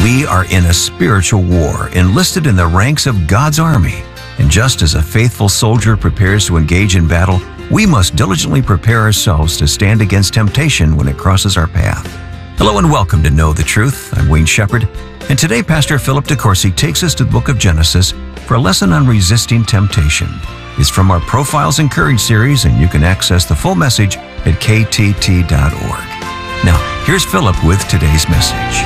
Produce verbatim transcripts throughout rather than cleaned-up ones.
We are in a spiritual war, enlisted in the ranks of God's army. And just as a faithful soldier prepares to engage in battle, we must diligently prepare ourselves to stand against temptation when it crosses our path. Hello and welcome to Know the Truth. I'm Wayne Shepherd, and today Pastor Philip DeCourcy takes us to the book of Genesis for a lesson on resisting temptation. It's from our Profiles in Courage series, and you can access the full message at k t t dot org. Now, here's Philip with today's message.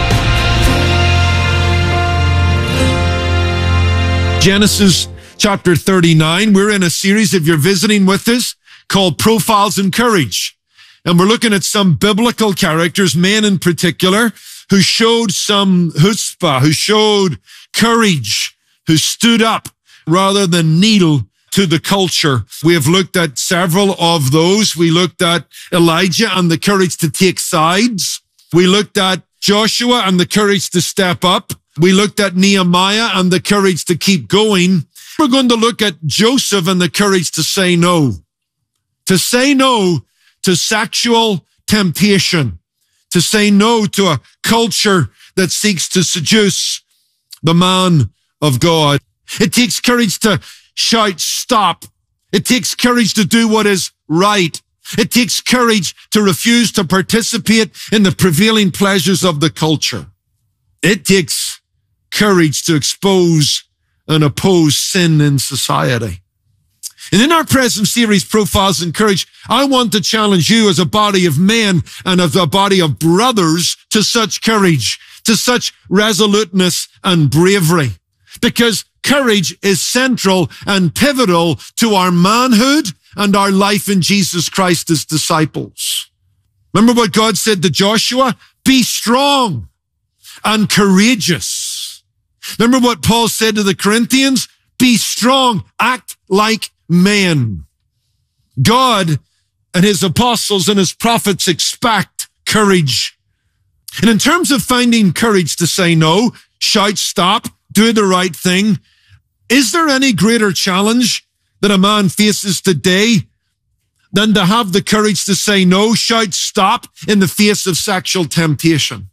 Genesis chapter thirty-nine. We're in a series, if you're visiting with us, called Profiles in Courage. And we're looking at some biblical characters, men in particular, who showed some chutzpah, who showed courage, who stood up rather than kneel to the culture. We have looked at several of those. We looked at Elijah and the courage to take sides. We looked at Joshua and the courage to step up. We looked at Nehemiah and the courage to keep going. We're going to look at Joseph and the courage to say no. To say no to sexual temptation. To say no to a culture that seeks to seduce the man of God. It takes courage to shout stop. It takes courage to do what is right. It takes courage to refuse to participate in the prevailing pleasures of the culture. It takes courage to expose and oppose sin in society. And in our present series, Profiles in Courage, I want to challenge you as a body of men and as a body of brothers to such courage, to such resoluteness and bravery. Because courage is central and pivotal to our manhood and our life in Jesus Christ as disciples. Remember what God said to Joshua? Be strong and courageous. Remember what Paul said to the Corinthians? Be strong, act like men. God and his apostles and his prophets expect courage. And in terms of finding courage to say no, shout stop, do the right thing, is there any greater challenge that a man faces today than to have the courage to say no, shout stop in the face of sexual temptation?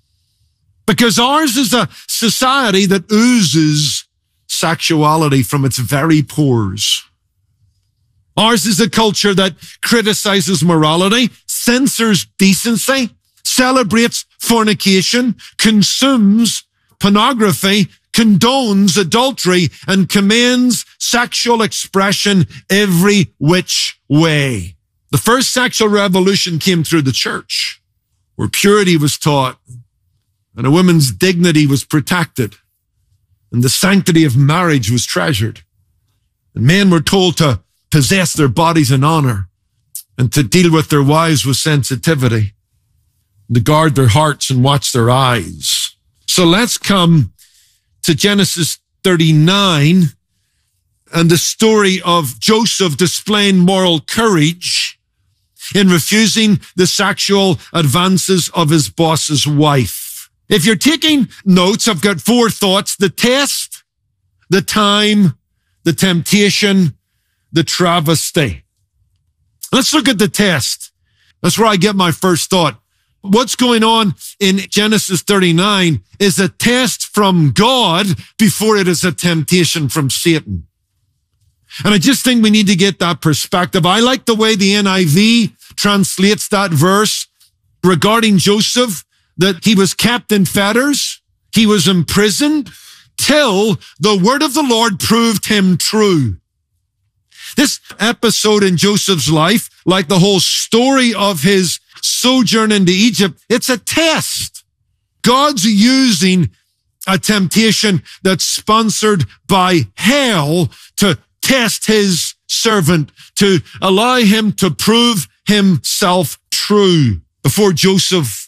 Because ours is a society that oozes sexuality from its very pores. Ours is a culture that criticizes morality, censors decency, celebrates fornication, consumes pornography, condones adultery, and commends sexual expression every which way. The first sexual revolution came through the church, where purity was taught, and a woman's dignity was protected, and the sanctity of marriage was treasured. And men were told to possess their bodies in honor and to deal with their wives with sensitivity, to guard their hearts and watch their eyes. So let's come to Genesis thirty-nine and the story of Joseph displaying moral courage in refusing the sexual advances of his boss's wife. If you're taking notes, I've got four thoughts: the test, the time, the temptation, the travesty. Let's look at the test. That's where I get my first thought. What's going on in Genesis thirty-nine is a test from God before it is a temptation from Satan. And I just think we need to get that perspective. I like the way the N I V translates that verse regarding Joseph, that he was kept in fetters, he was imprisoned, till the word of the Lord proved him true. This episode in Joseph's life, like the whole story of his sojourn into Egypt, it's a test. God's using a temptation that's sponsored by hell to test his servant, to allow him to prove himself true. Before Joseph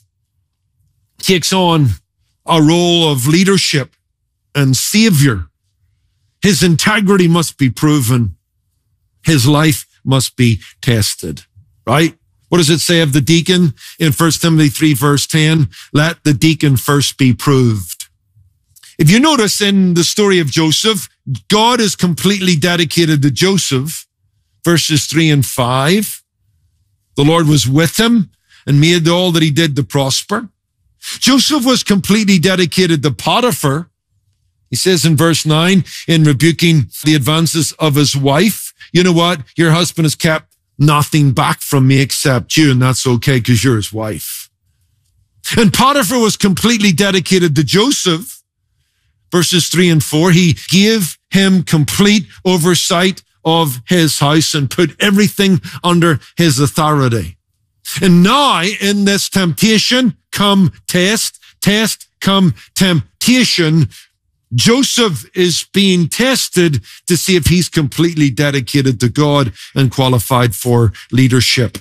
takes on a role of leadership and savior, his integrity must be proven. His life must be tested, right? What does it say of the deacon in First Timothy three, verse ten? Let the deacon first be proved. If you notice in the story of Joseph, God is completely dedicated to Joseph. Verses three and five. The Lord was with him and made all that he did to prosper. Joseph was completely dedicated to Potiphar. He says in verse nine, in rebuking the advances of his wife, you know what? Your husband has kept nothing back from me except you, and that's okay because you're his wife. And Potiphar was completely dedicated to Joseph. Verses three and four, he gave him complete oversight of his house and put everything under his authority. And now in this temptation come test, test come temptation, Joseph is being tested to see if he's completely dedicated to God and qualified for leadership.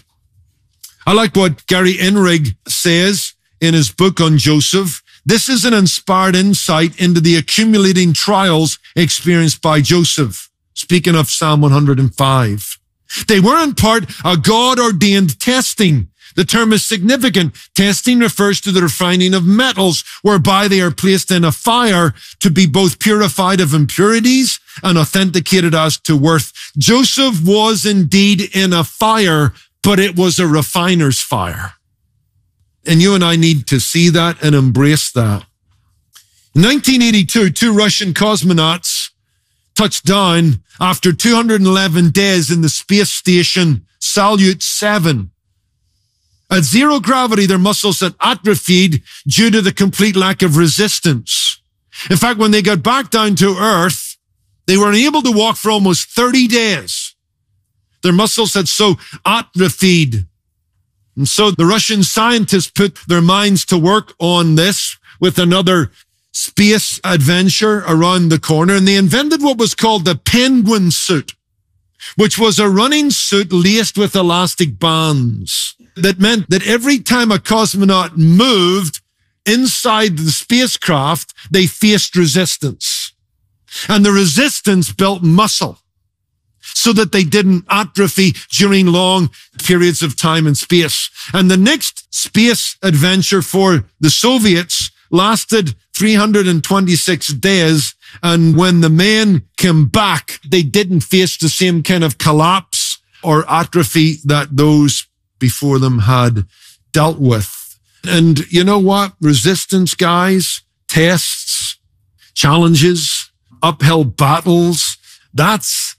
I like what Gary Enrig says in his book on Joseph. This is an inspired insight into the accumulating trials experienced by Joseph. Speaking of Psalm one hundred five. They were in part a God-ordained testing. The term is significant. Testing refers to the refining of metals, whereby they are placed in a fire to be both purified of impurities and authenticated as to worth. Joseph was indeed in a fire, but it was a refiner's fire. And you and I need to see that and embrace that. In nineteen eighty-two, two Russian cosmonauts touched down after two hundred eleven days in the space station Salyut seven. At zero gravity, their muscles had atrophied due to the complete lack of resistance. In fact, when they got back down to Earth, they were unable to walk for almost thirty days. Their muscles had so atrophied. And so the Russian scientists put their minds to work on this with another space adventure around the corner, and they invented what was called the penguin suit, which was a running suit laced with elastic bands. That meant that every time a cosmonaut moved inside the spacecraft, they faced resistance. And the resistance built muscle so that they didn't atrophy during long periods of time in space. And the next space adventure for the Soviets lasted three hundred twenty-six days. And when the men came back, they didn't face the same kind of collapse or atrophy that those before them had dealt with. And you know what? Resistance, guys, tests, challenges, uphill battles, that's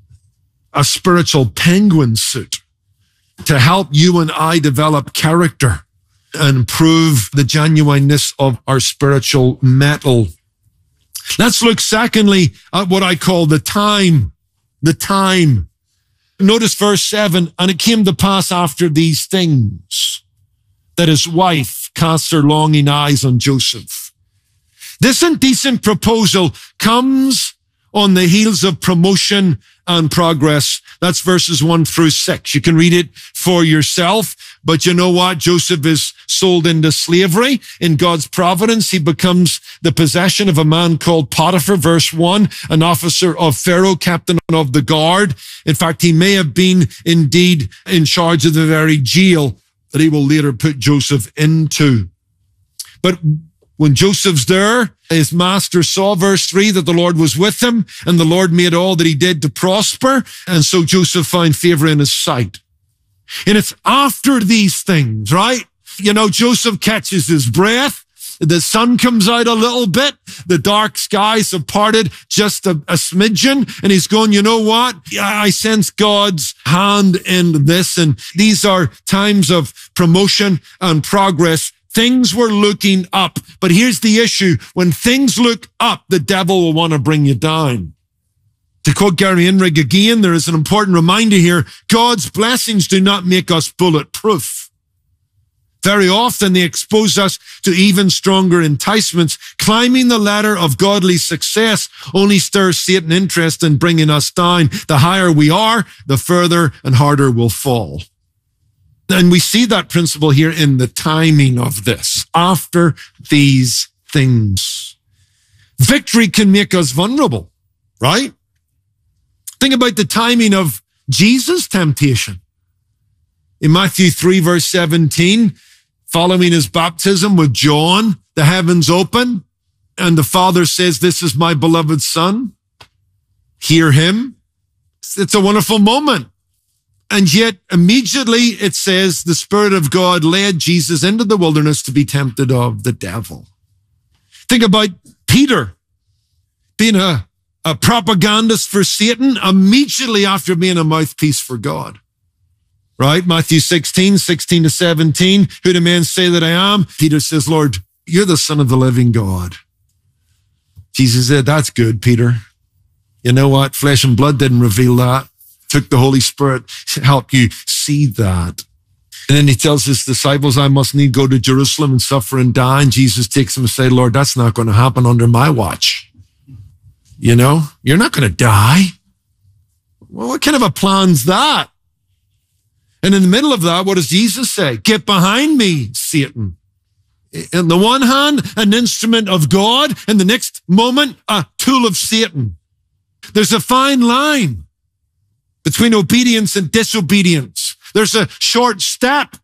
a spiritual penguin suit to help you and I develop character and prove the genuineness of our spiritual mettle. Let's look secondly at what I call the time, the time. Notice verse seven, and it came to pass after these things that his wife cast her longing eyes on Joseph. This indecent proposal comes on the heels of promotion and progress. That's verses one through six. You can read it for yourself. But you know what? Joseph is sold into slavery. In God's providence, he becomes the possession of a man called Potiphar, verse one, an officer of Pharaoh, captain of the guard. In fact, he may have been indeed in charge of the very jail that he will later put Joseph into. But when Joseph's there, his master saw, verse three, that the Lord was with him, and the Lord made all that he did to prosper. And so Joseph found favor in his sight. And it's after these things, right? You know, Joseph catches his breath. The sun comes out a little bit. The dark skies have parted just a, a smidgen. And he's going, you know what? I sense God's hand in this. And these are times of promotion and progress. Things were looking up. But here's the issue. When things look up, the devil will want to bring you down. To quote Gary Enrig again, there is an important reminder here. God's blessings do not make us bulletproof. Very often they expose us to even stronger enticements. Climbing the ladder of godly success only stirs Satan interest in bringing us down. The higher we are, the further and harder we'll fall. And we see that principle here in the timing of this. After these things. Victory can make us vulnerable, right? Think about the timing of Jesus' temptation. In Matthew three, verse seventeen, following his baptism with John, the heavens open, and the Father says, this is my beloved Son. Hear him. It's a wonderful moment. And yet immediately it says the Spirit of God led Jesus into the wilderness to be tempted of the devil. Think about Peter being a, a propagandist for Satan immediately after being a mouthpiece for God. Right? Matthew sixteen, sixteen to seventeen. Who do men say that I am? Peter says, Lord, you're the Son of the living God. Jesus said, that's good, Peter. You know what? Flesh and blood didn't reveal that. Took the Holy Spirit to help you see that. And then he tells his disciples, I must need go to Jerusalem and suffer and die. And Jesus takes them and says, Lord, that's not going to happen under my watch. You know, you're not going to die. Well, what kind of a plan's that? And in the middle of that, what does Jesus say? Get behind me, Satan. On the one hand, an instrument of God, and the next moment, a tool of Satan. There's a fine line between obedience and disobedience. There's a short step